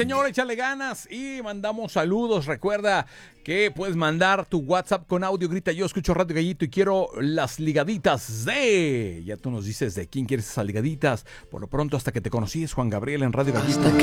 señor, échale ganas y mandamos saludos. Recuerda que puedes mandar tu WhatsApp con audio. Grita, yo escucho Radio Gallito y quiero las ligaditas de... Ya tú nos dices de quién quieres esas ligaditas. Por lo pronto, hasta que te conocí, es Juan Gabriel en Radio Gallito.